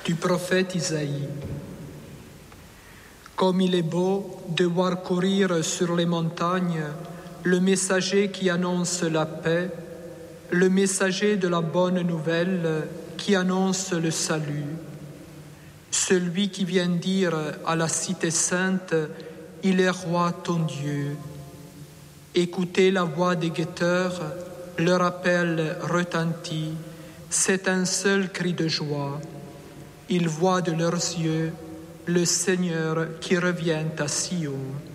du prophète Isaïe. Comme il est beau de voir courir sur les montagnes le messager qui annonce la paix, le messager de la bonne nouvelle qui annonce le salut. Celui qui vient dire à la cité sainte, « Il est roi ton Dieu ». Écoutez la voix des guetteurs, leur appel retentit, c'est un seul cri de joie. Ils voient de leurs yeux le Seigneur qui revient à Sion.